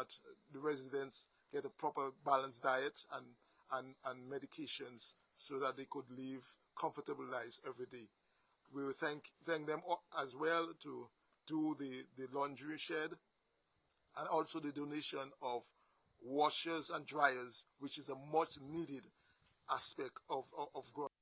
that the residents get a proper balanced diet and medications so that they could live comfortable lives every day. We will thank them as well to do the laundry shed and also the donation of washers and dryers, which is a much needed aspect of growing.